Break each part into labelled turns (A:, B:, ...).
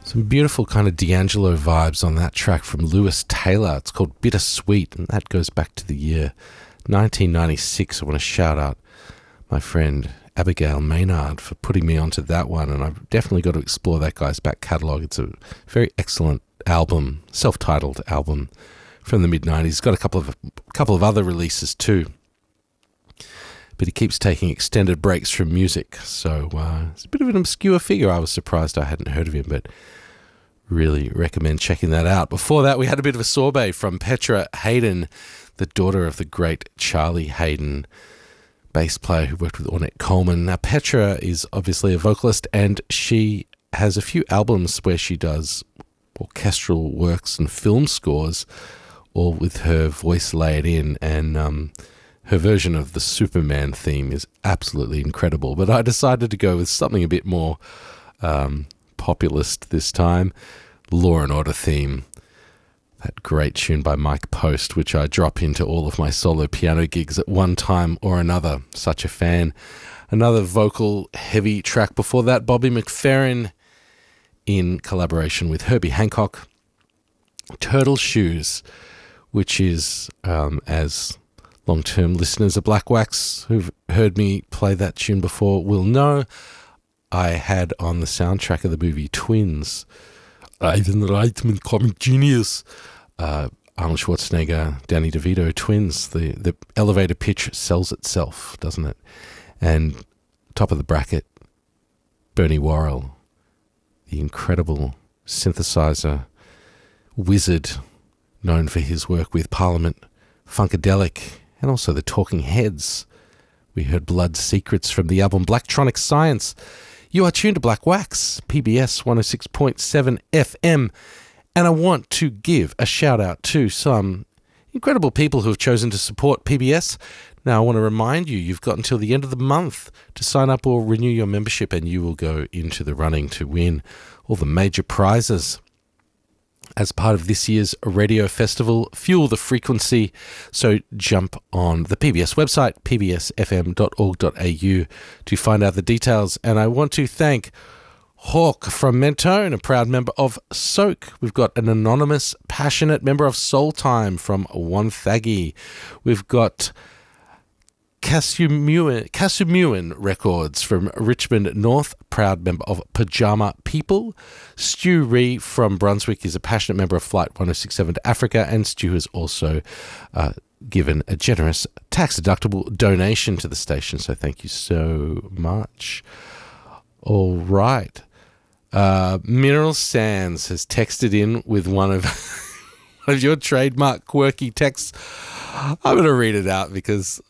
A: Some beautiful kind of D'Angelo vibes on that track from Lewis Taylor. It's called Bittersweet, and that goes back to the year 1996. I want to shout out my friend Abigail Maynard for putting me onto that one, and I've definitely got to explore that guy's back catalogue. It's a very excellent album, self-titled album from the mid-90s. Got a couple of other releases too, but he keeps taking extended breaks from music, so it's a bit of an obscure figure. I was surprised I hadn't heard of him, but really recommend checking that out. Before that, we had a bit of a sorbet from Petra Haden, the daughter of the great Charlie Haden, bass player who worked with Ornette Coleman. Now, Petra is obviously a vocalist, and she has a few albums where she does orchestral works and film scores, all with her voice laid in, and her version of the Superman theme is absolutely incredible. But I decided to go with something a bit more populist this time. Law and Order theme. That great tune by Mike Post, which I drop into all of my solo piano gigs at one time or another. Such a fan. Another vocal heavy track before that, Bobby McFerrin in collaboration with Herbie Hancock. Turtle Shoes, which is, as long-term listeners of Black Wax who've heard me play that tune before will know, I had on the soundtrack of the movie Twins, Ivan Reitman, comic genius, Arnold Schwarzenegger, Danny DeVito, Twins. The elevator pitch sells itself, doesn't it? And top of the bracket, Bernie Worrell, the incredible synthesizer wizard known for his work with Parliament, Funkadelic, and also the Talking Heads. We heard Blood Secrets from the album Blacktronic Science. You are tuned to Black Wax, PBS 106.7 FM, and I want to give a shout out to some incredible people who have chosen to support PBS. Now, I want to remind you, you've got until the end of the month to sign up or renew your membership, and you will go into the running to win all the major prizes as part of this year's radio festival, Fuel the Frequency. So jump on the PBS website, pbsfm.org.au, to find out the details. And I want to thank Hawk from Mentone, a proud member of Soak. We've got an anonymous, passionate member of Soul Time from Wonthaggi. We've got Casumewan Records from Richmond North, proud member of Pajama People. Stu Ree from Brunswick is a passionate member of Flight 1067 to Africa, and Stu has also given a generous tax-deductible donation to the station, so thank you so much. All right. Mineral Sands has texted in with one of your trademark quirky texts. I'm going to read it out because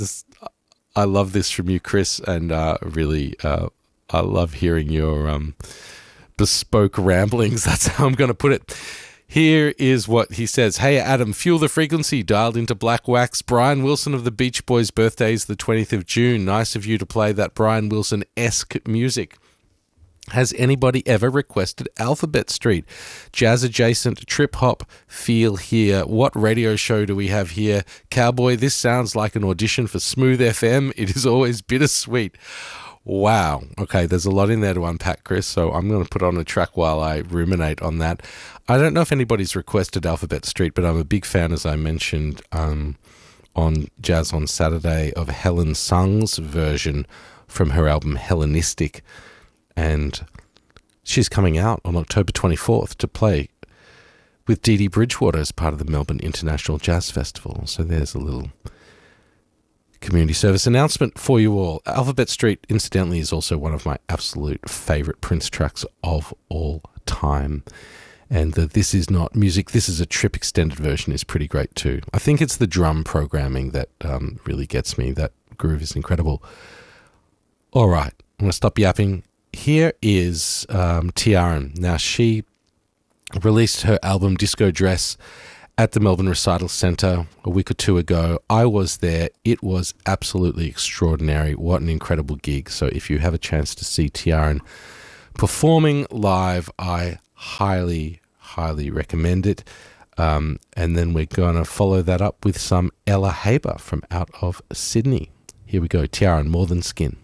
A: I love this from you, Chris, and really I love hearing your bespoke ramblings. That's how I'm going to put it. Here is what he says. Hey, Adam, Fuel the Frequency, dialed into Black Wax. Brian Wilson of the Beach Boys' birthday is the 20th of June. Nice of you to play that Brian Wilson-esque music. Has anybody ever requested Alphabet Street? Jazz-adjacent trip-hop feel here. What radio show do we have here? Cowboy, this sounds like an audition for Smooth FM. It is always bittersweet. Wow. Okay, there's a lot in there to unpack, Chris, so I'm going to put on a track while I ruminate on that. I don't know if anybody's requested Alphabet Street, but I'm a big fan, as I mentioned, on Jazz on Saturday, of Helen Sung's version from her album Hellenistic. And she's coming out on October 24th to play with Dee Dee Bridgewater as part of the Melbourne International Jazz Festival. So there's a little community service announcement for you all. Alphabet Street, incidentally, is also one of my absolute favourite Prince tracks of all time. And the This Is Not Music, This Is a Trip extended version is pretty great too. I think it's the drum programming that really gets me. That groove is incredible. All right, I'm going to stop yapping. Here is Tiaran. Now, she released her album Disco Dress at the Melbourne Recital Centre a week or two ago. I was there. It was absolutely extraordinary. What an incredible gig. So if you have a chance to see Tiaran performing live, I highly, highly recommend it. And then we're going to follow that up with some Ella Haber from out of Sydney. Here we go. Tiaran, More Than Skin.